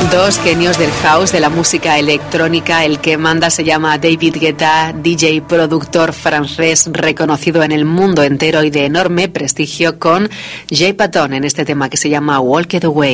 Dos genios del house, de la música electrónica. El que manda se llama David Guetta, DJ productor francés reconocido en el mundo entero y de enorme prestigio, con Jay Patton en este tema que se llama Walk It Away.